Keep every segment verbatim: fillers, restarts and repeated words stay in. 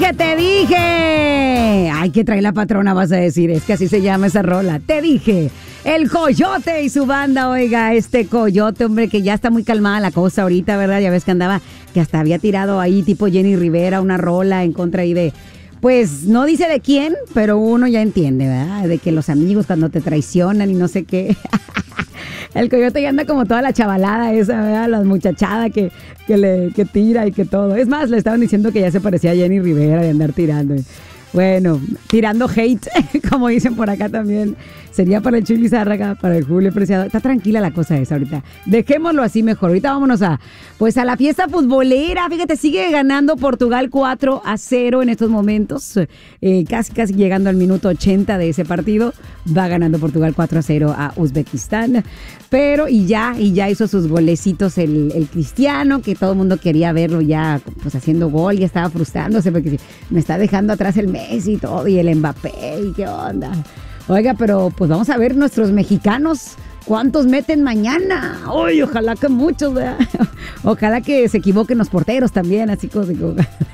dije, te dije. Ay, que trae la patrona, vas a decir. Es que así se llama esa rola. Te dije. El Coyote y su banda, oiga, este Coyote, hombre, que ya está muy calmada la cosa ahorita, ¿verdad? Ya ves que andaba, que hasta había tirado ahí tipo Jenny Rivera una rola en contra ahí de... Pues no dice de quién, pero uno ya entiende, ¿verdad? De que los amigos cuando te traicionan y no sé qué. El Coyote ya anda como toda la chavalada esa, ¿verdad? La muchachada que, que, le, que tira y que todo. Es más, le estaban diciendo que ya se parecía a Jenny Rivera de andar tirando. Bueno, tirando hate, como dicen por acá también. Sería para el Chuy Lizárraga, para el Julio Preciado. Está tranquila la cosa esa ahorita. Dejémoslo así mejor. Ahorita vámonos a, pues a la fiesta futbolera. Fíjate, sigue ganando Portugal cuatro a cero en estos momentos. Eh, casi, casi llegando al minuto ochenta de ese partido. Va ganando Portugal cuatro a cero a Uzbekistán. Pero, y ya, y ya hizo sus golecitos el, el Cristiano, que todo el mundo quería verlo ya, pues haciendo gol. Ya estaba frustrándose porque me está dejando atrás el Messi y todo, y el Mbappé, y qué onda. Oiga, pero pues vamos a ver nuestros mexicanos, ¿cuántos meten mañana? Uy, ojalá que muchos, ¿verdad? Ojalá que se equivoquen los porteros también, así como... no.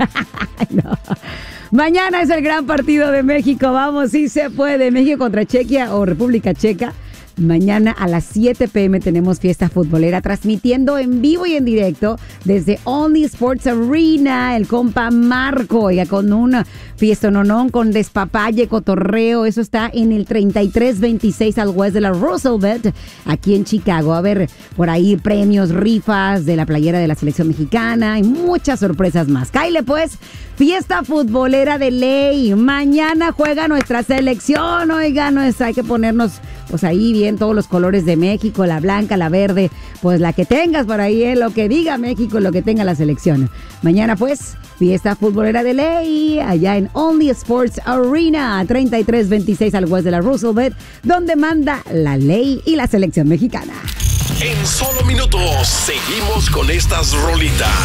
Mañana es el gran partido de México, vamos, sí se puede. México contra Chequia o República Checa. Mañana a las siete p.m. tenemos fiesta futbolera transmitiendo en vivo y en directo desde Only Sports Arena. El compa Marco, oiga, con una fiesta nonón, con despapalle, cotorreo. Eso está en el treinta y tres veintiséis al West de la Roosevelt, aquí en Chicago. A ver, por ahí premios, rifas de la playera de la selección mexicana y muchas sorpresas más. Cáile pues, fiesta futbolera de ley. Mañana juega nuestra selección, oiga, nuestra, hay que ponernos pues ahí bien todos los colores de México, la blanca, la verde, pues la que tengas por ahí, eh, lo que diga México, lo que tenga la selección. Mañana pues, fiesta futbolera de ley, allá en Only Sports Arena, treinta y tres veintiséis al West de la Roosevelt, donde manda la ley y la selección mexicana. En solo minutos, seguimos con estas rolitas.